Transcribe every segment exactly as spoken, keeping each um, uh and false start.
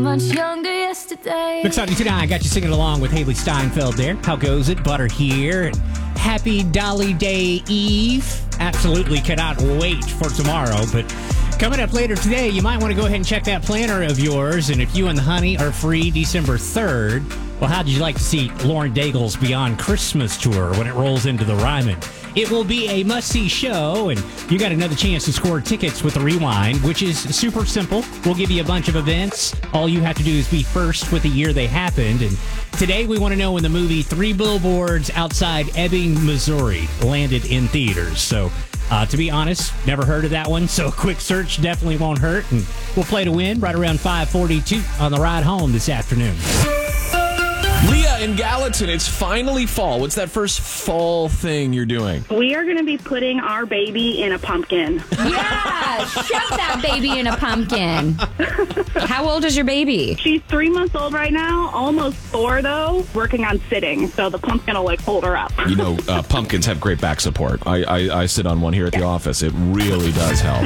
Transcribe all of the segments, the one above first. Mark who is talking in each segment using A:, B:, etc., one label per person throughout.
A: Much younger yesterday.
B: Mix ninety-two point nine, got you singing along with Haley Steinfeld there. How goes it? Butter here. And happy Dolly Day Eve. Absolutely cannot wait for tomorrow. But coming up later today, you might want to go ahead and check that planner of yours. And if you and the honey are free December third, well, how'd you like to see Lauren Daigle's Beyond Christmas tour when it rolls into the Ryman? It will be a must-see show, and you got another chance to score tickets with the Rewind, which is super simple. We'll give you a bunch of events. All you have to do is be first with the year they happened. And today we want to know when the movie Three Billboards Outside Ebbing, Missouri landed in theaters. So, uh, to be honest, never heard of that one, so a quick search definitely won't hurt. And we'll play to win right around five forty-two on the ride home this afternoon.
C: Leah in Gallatin, it's finally fall. What's that first fall thing you're doing?
D: We are going to be putting our baby in a pumpkin.
A: Yeah, shove that baby in a pumpkin. How old is your baby?
D: She's three months old right now, almost four though, working on sitting, so the pumpkin will like hold her up.
C: You know, uh, pumpkins have great back support. I, I, I sit on one here at the office. It really does help.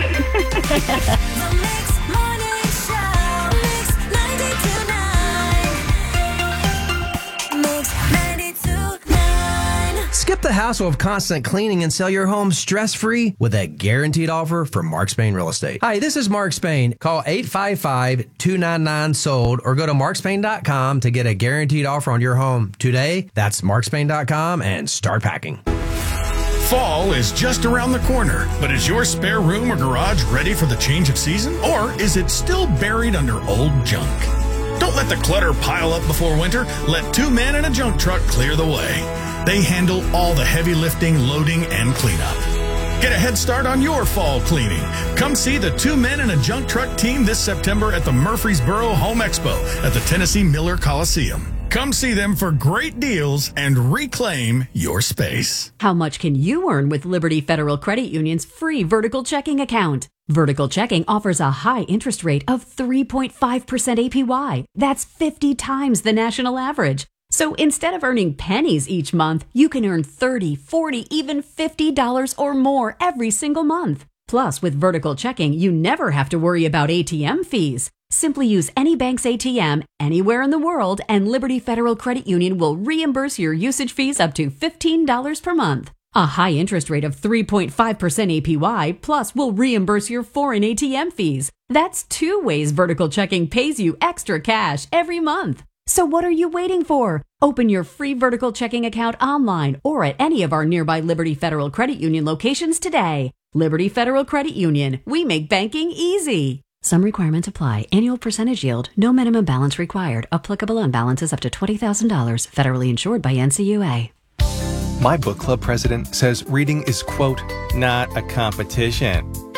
E: Skip the hassle of constant cleaning and sell your home stress-free with a guaranteed offer from Mark Spain Real Estate. Hi, this is Mark Spain. Call eight five five, two nine nine, sold or go to mark spain dot com to get a guaranteed offer on your home today. That's mark spain dot com and start packing.
F: Fall is just around the corner, but is your spare room or garage ready for the change of season? Or is it still buried under old junk? Don't let the clutter pile up before winter. Let two men in a junk truck clear the way. They handle all the heavy lifting, loading, and cleanup. Get a head start on your fall cleaning. Come see the Two Men in a Junk Truck team this September at the Murfreesboro Home Expo at the Tennessee Miller Coliseum. Come see them for great deals and reclaim your space.
G: How much can you earn with Liberty Federal Credit Union's free vertical checking account? Vertical checking offers a high interest rate of three point five percent A P Y. That's fifty times the national average. So instead of earning pennies each month, you can earn thirty, forty, even fifty dollars or more every single month. Plus, with vertical checking, you never have to worry about A T M fees. Simply use any bank's A T M anywhere in the world, and Liberty Federal Credit Union will reimburse your usage fees up to fifteen dollars per month. A high interest rate of three point five percent A P Y, plus will reimburse your foreign A T M fees. That's two ways vertical checking pays you extra cash every month. So what are you waiting for? Open your free vertical checking account online or at any of our nearby Liberty Federal Credit Union locations today. Liberty Federal Credit Union. We make banking easy. Some requirements apply. Annual percentage yield. No minimum balance required. Applicable on balances up to twenty thousand dollars. Federally insured by N C U A.
H: My book club president says reading is, quote, not a competition.